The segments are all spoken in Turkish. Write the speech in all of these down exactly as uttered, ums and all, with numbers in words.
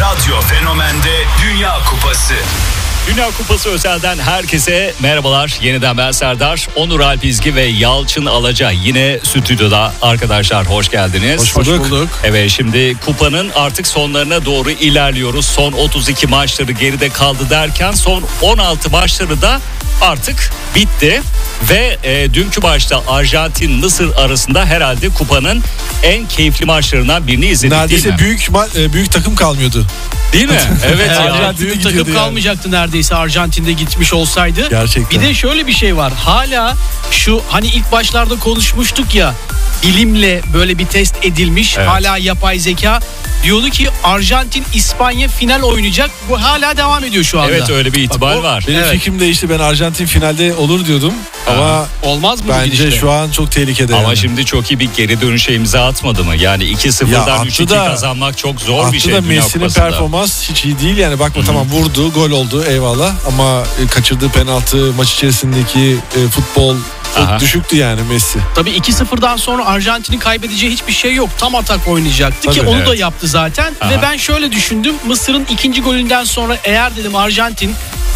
Radyo Fenomen'de Dünya Kupası. Dünya Kupası özelden herkese merhabalar. Yeniden ben Serdar, Onur Alpizgi ve Yalçın Alaca yine stüdyoda. Arkadaşlar hoş geldiniz. Hoş bulduk. Hoş bulduk. Evet, şimdi kupanın artık sonlarına doğru ilerliyoruz. Son otuz iki maçları geride kaldı derken son on altı maçları da artık bitti. Ve e, dünkü maçta Arjantin-Mısır arasında herhalde kupanın en keyifli maçlarından birini izledik. Neredeyse değil mi? büyük ma- büyük takım kalmıyordu. Değil mi? Evet ya. Arjantin'de büyük takım yani. Kalmayacaktı neredeyse Arjantin'de gitmiş olsaydı. Gerçekten. Bir de şöyle bir şey var. Hala şu hani ilk başlarda konuşmuştuk ya, bilimle böyle bir test edilmiş, evet. Hala yapay zeka diyordu ki Arjantin İspanya final oynayacak. Bu hala devam ediyor şu anda. Evet, öyle bir ihtimal Bak, var. Benim evet. fikrim değişti. Ben Arjantin finalde olur diyordum. Ha. Ama olmaz mı bence işte? Şu an çok tehlikede. Ama yani. Şimdi çok iyi bir geri dönüşe imza atmadı mı? Yani iki sıfırdan üç iki kazanmak çok zor bir şey. Attı da Messi'nin performans hiç iyi değil yani. Bakma, Hı-hı. tamam vurdu, gol oldu, eyvallah. Ama kaçırdığı penaltı, maç içerisindeki e, futbol çok Aha. düşüktü yani Messi. Tabii iki sıfırdan sonra Arjantin'in kaybedeceği hiçbir şey yok. Tam atak oynayacaktı Tabii, ki onu evet. da yaptı zaten. Aha. Ve ben şöyle düşündüm. Mısır'ın ikinci golünden sonra eğer dedim Arjantin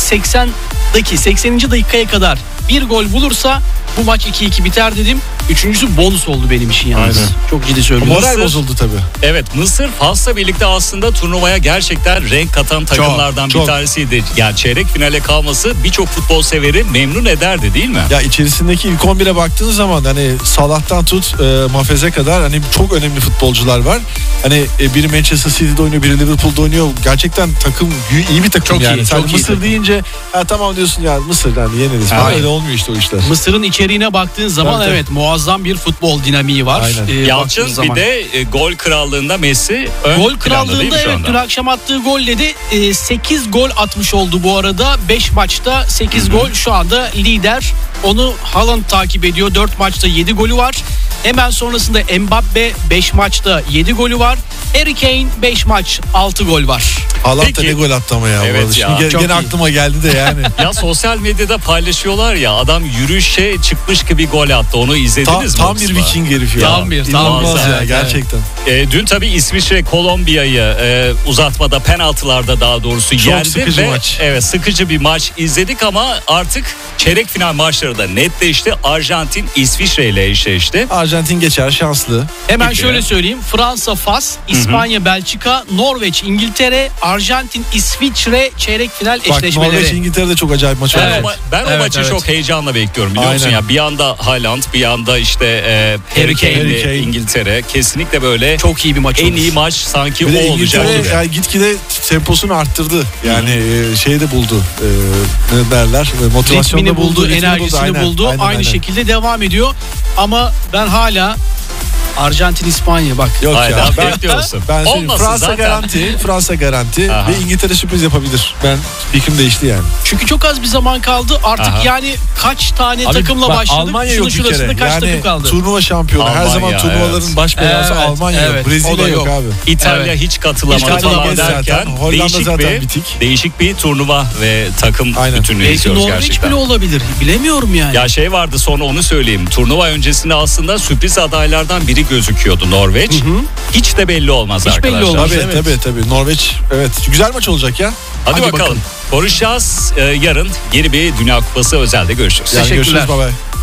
seksendeki sekseninci dakikaya kadar bir gol bulursa bu maç iki iki biter dedim. Üçüncüsü bonus oldu benim için yalnız. Aynen. Çok ciddi söylüyorum. Moral bozuldu tabii. Evet, Mısır Fas'la birlikte aslında turnuvaya gerçekten renk katan takımlardan çok, bir çok. tanesiydi. Yani çeyrek finale kalması birçok futbol severi memnun ederdi değil mi? Ya içerisindeki ilk on bire baktığın zaman hani Salah'tan tut e, Mafez'e kadar hani çok önemli futbolcular var. Hani e, biri Manchester City'de oynuyor, biri Liverpool'da oynuyor. Gerçekten takım iyi bir takım çok yani. Iyi, Sen çok Mısır iyi deyince ha tamam diyorsun ya Mısır yani yeneriz. Öyle olmuyor işte o işler. Mısır'ın içeriğine baktığın zaman evet, evet muazzam bir futbol dinamiği var. Ee, Yalçın bir de e, gol krallığında Messi ön Gol krallığında evet, dün akşam attığı golle de e, sekiz gol atmış oldu bu arada. beş maçta sekiz Hı-hı. gol, şu anda lider. Onu Haaland takip ediyor. dört maçta yedi golü var. Hemen sonrasında Mbappe beş maçta yedi golü var. Harry Kane beş maç altı gol var. Haaland da ne gol attı ama ya. Evet ya. Şimdi gene aklıma geldi de yani. Ya sosyal medyada paylaşıyorlar ya, adam yürüyüşe çıkmış gibi gol attı. Onu izlediniz Ta, mi? Tam bir Viking herif ya. Tam bir. Tam ya, ya gerçekten. E, dün tabii İsviçre Kolombiya'yı e, uzatmada, penaltılarda daha doğrusu çok yendi. sıkıcı ve, maç. Evet, sıkıcı bir maç izledik ama artık çeyrek final maçları da netleşti. Arjantin İsviçre ile eşleşti. Arjantin geçer, şanslı. Hemen Peki. şöyle söyleyeyim. Fransa, Fas, İspanya, Hı-hı. Belçika, Norveç, İngiltere, Arjantin, İsviçre çeyrek final Bak, eşleşmeleri. Norveç, İngiltere'de çok acayip maç evet. oldu. Ben o evet, maçı evet. çok heyecanla bekliyorum, biliyor Aynen. musun ya? Bir yanda Haaland, bir yanda işte e, Harry Kane'li İngiltere. Kesinlikle böyle çok iyi bir maç en olur. iyi maç sanki bir o olacak. İngiltere yani gitgide temposunu arttırdı. Yani e, şeyi de buldu. E, ne derler? Motivasyonu da buldu, buldu, enerjisini aynen, buldu. Aynen, Aynı aynen. şekilde devam ediyor. Ama ben hala Arjantin, İspanya bak. Yok Hayda, ya. Ben, bekliyorsun. ben Olmasın Fransa zaten. garanti, Fransa garanti Aha. ve İngiltere sürpriz yapabilir. Ben fikrim değişti yani. Çünkü çok az bir zaman kaldı. Artık Aha. yani kaç tane Abi, takımla bak, başladık. Almanya Şunun yok bir şurasında kere. kaç yani takım kaldı? Turnuva şampiyonu. Almanya, her zaman turnuvaların evet. baş belası Evet, Almanya evet. yok. Brezilya O da yok yok. abi. İtalya Evet. hiç katılamadı Hiç falan katılamadı derken zaten. Hollanda değişik zaten bir bitik. değişik bir turnuva ve takım Aynen. bütünlüğü Belki izliyoruz Norveç gerçekten. bile olabilir. Bilemiyorum yani. Ya şey vardı, sonra onu söyleyeyim. Turnuva öncesinde aslında sürpriz adaylardan biri gözüküyordu Norveç. Hı hı. Hiç de belli olmaz Hiç arkadaşlar. belli olmaz. Tabii Evet. tabii tabii. Norveç evet. Güzel maç olacak ya. Hadi, Hadi bakalım. bakalım. Konuşacağız. Ee, yarın yeni bir Dünya Kupası özelde görüşürüz. Yani Teşekkürler. görüşürüz. Bye bye.